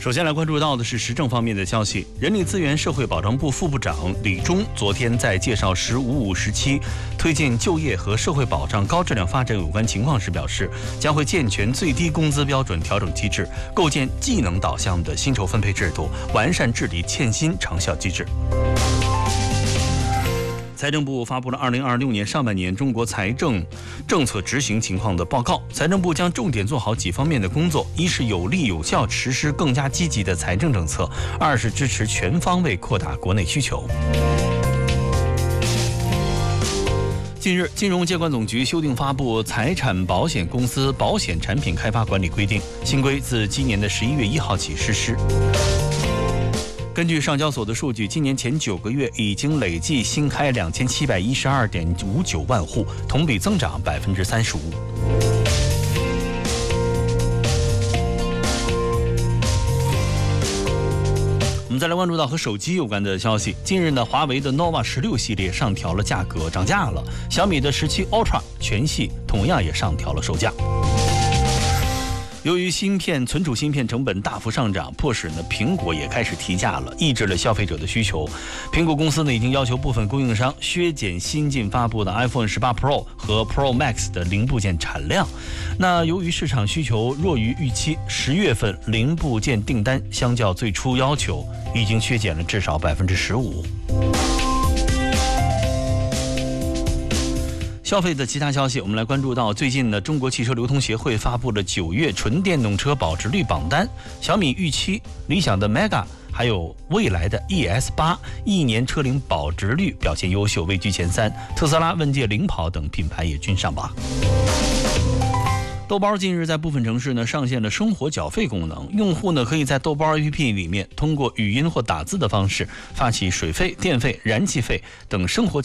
首先来关注到的是时政方面的消息。人力资源社会保障部副部长李忠昨天在介绍“15/57”推进就业和社会保障高质量发展有关情况时表示，将会健全最低工资标准调整机制，构建技能导向的薪酬分配制度，完善治理欠薪长效机制。财政部发布了2026年上半年中国财政政策执行情况的报告。财政部将重点做好几方面的工作：一是有力有效实施更加积极的财政政策；二是支持全方位扩大国内需求。近日，金融监管总局修订发布《财产保险公司保险产品开发管理规定》，新规自今年的11月1号起实施。根据上交所的数据，今年前9个月已经累计新开2712.59万户，同比增长35%。我们再来关注到和手机有关的消息。近日呢，华为的 nova 16系列上调了价格，涨价了。小米的17 Ultra 全系同样也上调了售价。由于存储芯片成本大幅上涨，迫使苹果也开始提价了，抑制了消费者的需求。苹果公司已经要求部分供应商削减新近发布的 iPhone 18 Pro 和 Pro Max 的零部件产量。那由于市场需求弱于预期，10月份零部件订单相较最初要求已经削减了至少15%。消费的其他消息，我们来关注到最近呢，中国汽车流通协会发布了9月纯电动车保值率榜单，小米预期、理想的 Mega 还有蔚来的 ES8 1年车龄保值率表现优秀，位居前3，特斯拉、问界、领跑等品牌也均上榜。豆包近日在部分城市呢上线了生活缴费功能，用户呢可以在豆包 APP 里面通过语音或打字的方式发起水费、电费、燃气费等生活